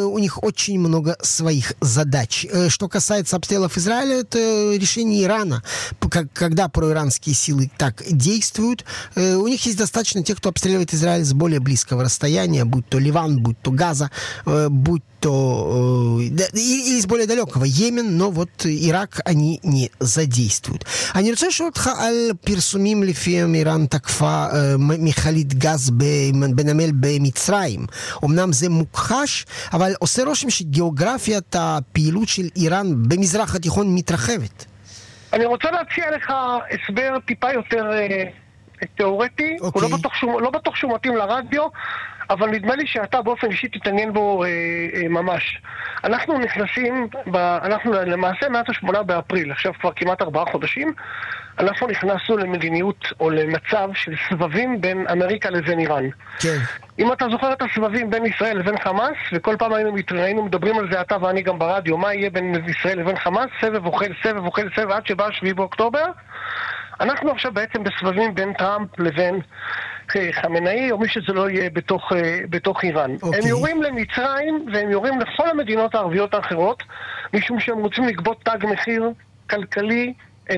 у них очень много своих задач. Что касается обстрелов Израиля, это решение Ирана. Когда проиранские силы так действуют, у них есть достаточно тех, кто обстреливает Израиль с более близкого расстояния, будь то Ливан, будь то Газа, будь то или с более далекого Йемен, но вот Ирак они не задействуют. אני רוצה לשאול אותך על פרסומים לפיהם איראן תקפה מכלית גז בנמל במצרים. אמנם זה מוכחש, אבל עושה רושם שגיאוגרפיית הפעילות של איראן במזרח התיכון מתרחבת. אני רוצה להציע לך הסבר טיפה יותר תיאורטי, הוא לא בטוח שהוא מתאים לרדיו, אבל נדמה לי שאתה באופן אישי תתעניין בו ממש. אנחנו נכנסים, אנחנו למעשה מאז 8 באפריל, עכשיו כבר כמעט 4 חודשים, אנחנו נכנסנו למדיניות או למצב של סבבים בין אמריקה לבין איראן. כן. אם אתה זוכר את הסבבים בין ישראל לבין חמאס, וכל פעם היינו מדברים על זה אתה ואני גם ברדיו, מה יהיה בין ישראל לבין חמאס, סבב אוכל, עד שבא 7 באוקטובר, אנחנו עכשיו בעצם בסבבים בין טראמפ לבין חמינאי, או מי שזה לא יהיה בתוך איראן. הם יורים למצרים, והם יורים לכל המדינות הערביות האחרות, משום שהם רוצים לגבות תג מחיר כלכלי,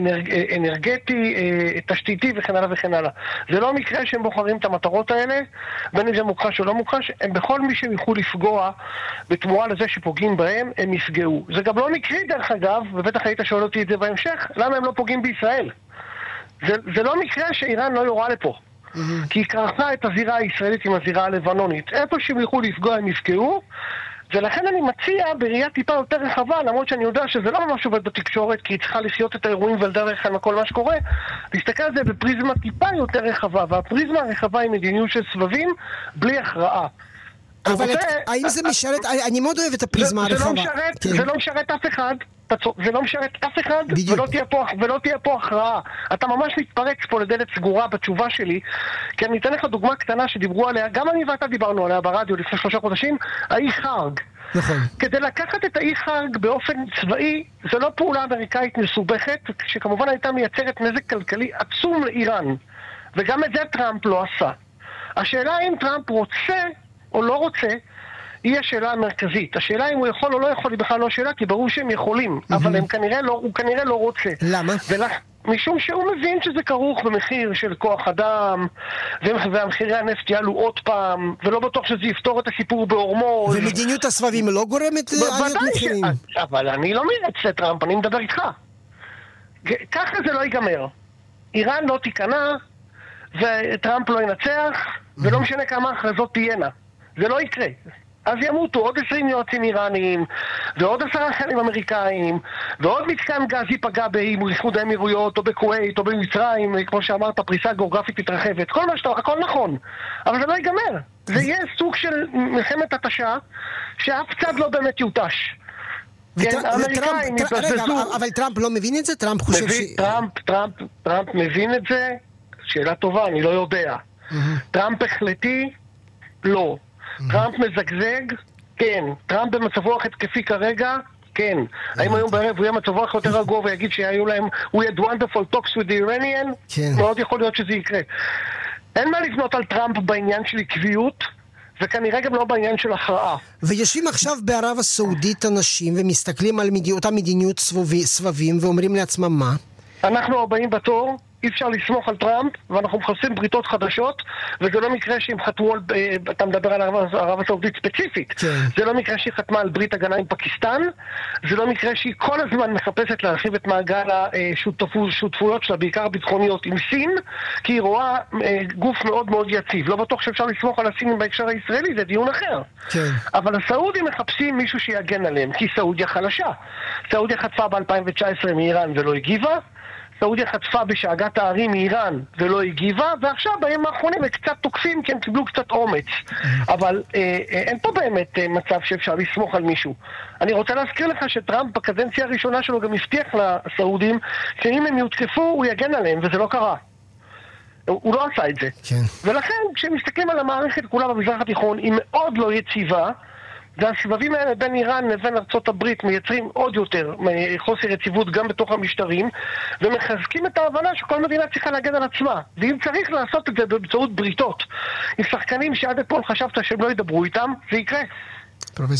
אנרגטי, תשתיתי וכן הלאה וכן הלאה. זה לא מקרה שהם בוחרים את המטרות האלה, בין אם זה מוכחש או לא מוכחש, הם בכל מי שהם יוכלו לפגוע בתמורה לזה שפוגעים בהם, הם יפגעו. זה גם לא מקרי דרך אגב, ובטח היית שואל אותי את זה בהמשך, למה הם לא פוגעים בישראל? זה לא מקרה שאיראן לא יורה לפה. כי היא קרחה את הזירה הישראלית עם הזירה הלבנונית. איפה שהם יוכלו לפגוע הם יפגעו, ולכן אני מציע בראייה טיפה יותר רחבה, למרות שאני יודע שזה לא ממש עובד בתקשורת, כי היא צריכה לחיות את האירועים ולדרך על כל מה שקורה, להסתכל על זה בפריזמה טיפה יותר רחבה, והפריזמה הרחבה היא מדיניות של סבבים בלי הכרעה. אבל האם זה משרת, אני מאוד אוהב את הפריזמה הרחבה. זה לא משרת אף אחד, זה לא משרת אף אחד, ולא תהיה פה הכרעה. אתה ממש מתפרץ פה לדלת סגורה בתשובה שלי, כי אני אתן לך דוגמה קטנה שדיברו עליה, גם אני ואתה דיברנו עליה ברדיו לפני 3 חודשים, האי חרג. נכון. כדי לקחת את האי חרג באופן צבאי, זה לא פעולה אמריקאית מסובכת, שכמובן הייתה מייצרת נזק כלכלי עצום לאיראן. וגם את זה טראמפ לא עשה. השאלה אם טראמפ רוצה או לא רוצה, היא השאלה המרכזית. השאלה אם הוא יכול או לא יכול היא בכלל לא שאלה, כי ברור שהם יכולים, אבל הוא כנראה לא רוצה. למה? משום שהוא מבין שזה כרוך במחיר של כוח אדם, והמחירי הנפט יעלו עוד פעם, ולא בטוח שזה יפתור את הסיפור בהורמוז. ומדיניות הסבבים לא גורמת לעליות מחירים. אבל אני לא מייעץ לטראמפ, אני מדבר איתך. ככה זה לא ייגמר. איראן לא תיכנע, וטראמפ לא ינצח, ולא משנה כמה הכרזות תהיינה. זה לא יקרה. אז ימותו עוד 20 יועצים איראנים, ועוד 10 חיילים אמריקאים, ועוד מתקן גז ייפגע באיחוד האמירויות, או בכווית, או במצרים, כמו שאמרת, פריסה גיאוגרפית מתרחבת. הכל נכון. אבל זה לא ייגמר. זה יהיה סוג של מלחמת התשה, שאף צד לא באמת יוטש. אבל טראמפ לא מבין את זה? טראמפ חושב טראמפ מבין את זה? שאלה טובה, אני לא יודע. טראמפ החלטי? לא. טראמפ מזגזג? כן. טראמפ במצבו התקפי כרגע? כן. האם היום בערב הוא יהיה מצבו יותר רגוע ויגיד שהיו להם we had wonderful talks with the Iranian? כן. מאוד יכול להיות שזה יקרה. אין מה לבנות על טראמפ בעניין של עקביות, וכנראה גם לא בעניין של הכרעה. ויושבים עכשיו בערב הסעודית אנשים ומסתכלים על אותה מדיניות סבבים ואומרים לעצמם מה? אנחנו הבאים בתור, אי אפשר לסמוך על טראמפ, ואנחנו מחפשים בריתות חדשות, וזה לא מקרה שהם חתמו על, אתה מדבר על ערב הסעודית ספציפית, כן. זה לא מקרה שהיא חתמה על ברית הגנה עם פקיסטן, זה לא מקרה שהיא כל הזמן מחפשת להרחיב את מעגל השותפויות שלה, בעיקר ביטחוניות עם סין, כי היא רואה גוף מאוד מאוד יציב. לא בטוח שאפשר לסמוך על הסינים בהקשר הישראלי, זה דיון אחר. כן. אבל הסעודים מחפשים מישהו שיגן עליהם, כי סעודיה חלשה. סעודיה חטפה ב-2019 מאיראן ולא הגיבה, סעודיה חטפה בשאגת הערים מאיראן ולא הגיבה, ועכשיו בימים האחרונים הם קצת תוקפים כי הם קיבלו קצת אומץ. אבל אין פה באמת מצב שאפשר לסמוך על מישהו. אני רוצה להזכיר לך שטראמפ בקדנציה הראשונה שלו גם הבטיח לסעודים שאם הם יותקפו הוא יגן עליהם, וזה לא קרה. הוא לא עשה את זה. כן. ולכן כשמסתכלים על המערכת כולה במזרח התיכון היא מאוד לא יציבה, והסבבים האלה בין איראן לבין ארצות הברית מייצרים עוד יותר חוסר יציבות גם בתוך המשטרים, ומחזקים את ההבנה שכל מדינה צריכה להגן על עצמה. ואם צריך לעשות את זה באמצעות בריתות עם שחקנים שעד אתמול חשבת שהם לא ידברו איתם, זה יקרה.